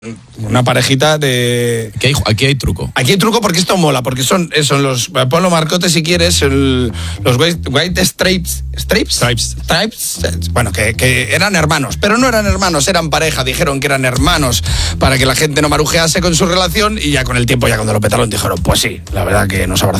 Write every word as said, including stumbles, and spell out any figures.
Una parejita de... Aquí hay, aquí hay truco. Aquí hay truco porque esto mola, porque son, son los... Ponlo Marcote si quieres, el, los White, white Stripes... ¿Stripes? Stripes. Stripes. Bueno, que, que eran hermanos, pero no eran hermanos, eran pareja. Dijeron que eran hermanos para que la gente no marujease con su relación y ya con el tiempo, ya cuando lo petaron, dijeron, pues sí, la verdad que nos abrazamos.